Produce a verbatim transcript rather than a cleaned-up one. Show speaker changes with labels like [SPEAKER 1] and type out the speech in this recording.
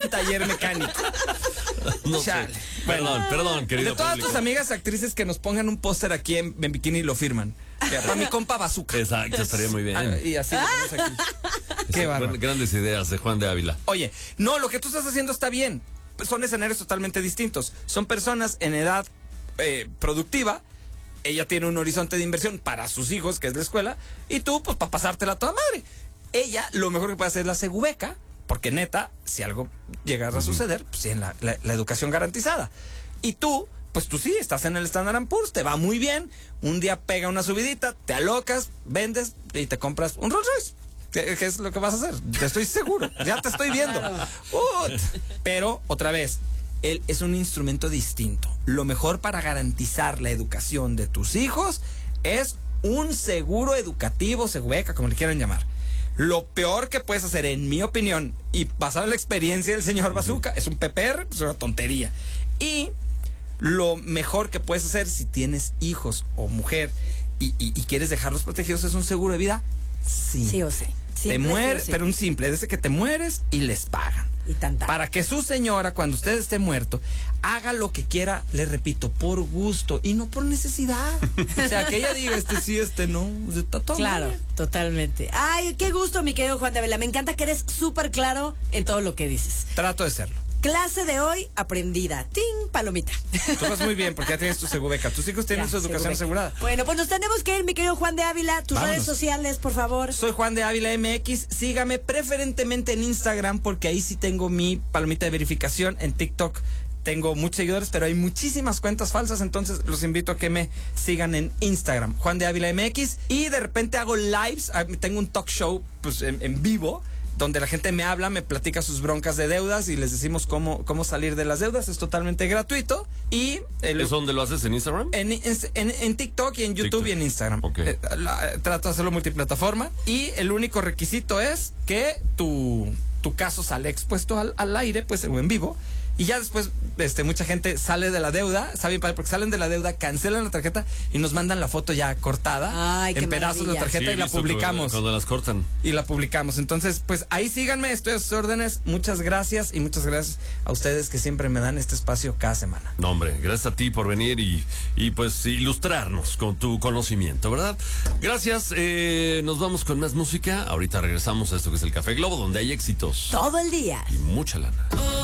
[SPEAKER 1] taller mecánico.
[SPEAKER 2] No sé.
[SPEAKER 1] Bueno,
[SPEAKER 2] Perdón, perdón, querido
[SPEAKER 1] de todas
[SPEAKER 2] público.
[SPEAKER 1] tus amigas actrices que nos pongan un póster aquí en, en bikini y lo firman. Para mi compa Bazooka.
[SPEAKER 2] Exacto, estaría muy bien.
[SPEAKER 1] Ah, y así lo ponemos aquí. Qué bárbaro.
[SPEAKER 2] Grandes ideas de Juan de Ávila.
[SPEAKER 1] Oye, no, lo que tú estás haciendo está bien. Son escenarios totalmente distintos. Son personas en edad eh, productiva. Ella tiene un horizonte de inversión para sus hijos, que es la escuela. Y tú, pues, para pasártela a toda madre. Ella, lo mejor que puede hacer es la segubeca. Porque neta, si algo llegara a suceder, pues tienen la, la, la educación garantizada. Y tú, pues tú sí, estás en el Standard and Poor's, te va muy bien. Un día pega una subidita, te alocas, vendes y te compras un Rolls Royce. ¿Qué, qué es lo que vas a hacer? Te estoy seguro, ya te estoy viendo. Uh, pero, otra vez, él es un instrumento distinto. Lo mejor para garantizar la educación de tus hijos es un seguro educativo, segubeca, como le quieran llamar. Lo peor que puedes hacer, en mi opinión, y basado en la experiencia del señor Bazooka, es un P P R, es una tontería. Y lo mejor que puedes hacer si tienes hijos o mujer y, y, y quieres dejarlos protegidos es un seguro de vida simple.
[SPEAKER 3] Sí o sí.
[SPEAKER 1] Te
[SPEAKER 3] Simple,
[SPEAKER 1] mueres,
[SPEAKER 3] sí o sí.
[SPEAKER 1] pero un simple, desde que te mueres y les pagan.
[SPEAKER 3] Y tanta.
[SPEAKER 1] Para que su señora, cuando usted esté muerto, haga lo que quiera, le repito, por gusto y no por necesidad. O sea, que ella diga, este sí, este no. Está todo
[SPEAKER 3] Claro,
[SPEAKER 1] mal.
[SPEAKER 3] totalmente. Ay, qué gusto, mi querido Juan de Ávila. Me encanta que eres súper claro en todo lo que dices.
[SPEAKER 1] Trato de serlo.
[SPEAKER 3] Clase de hoy aprendida. ¡Ting! Palomita.
[SPEAKER 1] Tú vas muy bien porque ya tienes tu segubeca. Tus hijos tienen
[SPEAKER 3] Ya,
[SPEAKER 1] su educación
[SPEAKER 3] segubeca.
[SPEAKER 1] asegurada.
[SPEAKER 3] Bueno, pues nos tenemos que ir, mi querido Juan de Ávila. Tus
[SPEAKER 1] Vámonos.
[SPEAKER 3] redes sociales, por favor.
[SPEAKER 1] Soy Juan de Ávila M X. Sígame preferentemente en Instagram porque ahí sí tengo mi palomita de verificación. En TikTok tengo muchos seguidores, pero hay muchísimas cuentas falsas. Entonces los invito a que me sigan en Instagram, Juan de Ávila M X. Y de repente hago lives. Tengo un talk show pues, en, en vivo, donde la gente me habla, me platica sus broncas de deudas y les decimos cómo, cómo salir de las deudas. Es totalmente gratuito. Y el,
[SPEAKER 2] ¿Es donde lo haces en Instagram?
[SPEAKER 1] En, en, en TikTok y en YouTube
[SPEAKER 2] TikTok.
[SPEAKER 1] y en Instagram.
[SPEAKER 2] Ok.
[SPEAKER 1] Eh, la- trato de hacerlo multiplataforma. Y el único requisito es que tu, tu caso sale expuesto al, al aire, pues o en vivo. Y ya después, este, mucha gente sale de la deuda, ¿saben? Porque salen de la deuda, cancelan la tarjeta y nos mandan la foto ya cortada.
[SPEAKER 3] Ay, qué
[SPEAKER 1] en pedazos
[SPEAKER 3] maravilla.
[SPEAKER 1] la tarjeta
[SPEAKER 2] Sí,
[SPEAKER 1] y la
[SPEAKER 2] visto
[SPEAKER 1] publicamos.
[SPEAKER 2] Cuando, cuando las cortan.
[SPEAKER 1] Y la publicamos. Entonces, pues ahí síganme, estoy a sus órdenes. Muchas gracias y muchas gracias a ustedes que siempre me dan este espacio cada semana.
[SPEAKER 2] No, hombre, gracias a ti por venir y, y pues ilustrarnos con tu conocimiento, ¿verdad? Gracias, eh, nos vamos con más música. Ahorita regresamos a esto que es el Café Globo, donde hay éxitos
[SPEAKER 3] Todo el día.
[SPEAKER 2] y mucha lana.